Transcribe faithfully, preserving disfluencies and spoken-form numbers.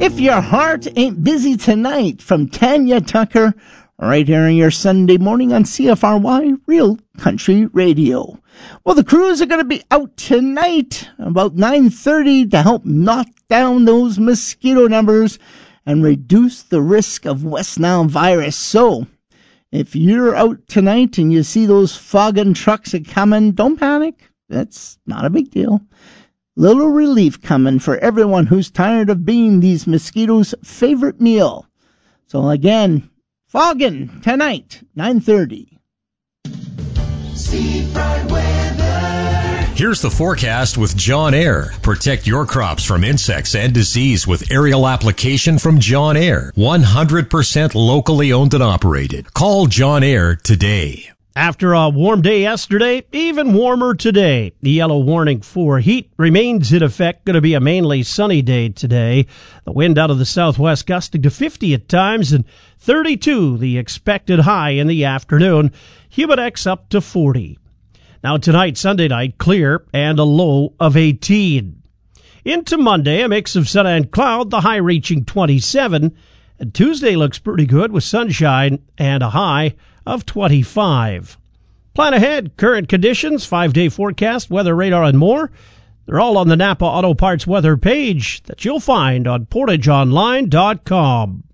If Your Heart Ain't Busy Tonight from Tanya Tucker, right here on your Sunday morning on C F R Y Real Country Radio. Well, the crews are going to be out tonight about nine thirty to help knock down those mosquito numbers and reduce the risk of West Nile virus. So, if you're out tonight and you see those fogging trucks are coming, don't panic. That's not a big deal. Little relief coming for everyone who's tired of being these mosquitoes' favorite meal. So again, fogging tonight, nine thirty. Seafront weather. Here's the forecast with John Air. Protect your crops from insects and disease with aerial application from John Air. one hundred percent locally owned and operated. Call John Air today. After a warm day yesterday, even warmer today. The yellow warning for heat remains in effect. Going to be a mainly sunny day today. The wind out of the southwest gusting to fifty at times and thirty-two the expected high in the afternoon. Humidex up to forty. Now tonight, Sunday night, clear and a low of eighteen. Into Monday, a mix of sun and cloud, the high reaching twenty-seven. And Tuesday looks pretty good with sunshine and a high of twenty-five. Plan ahead, current conditions, five-day forecast, weather radar, and more. They're all on the Napa Auto Parts weather page that you'll find on portage online dot com.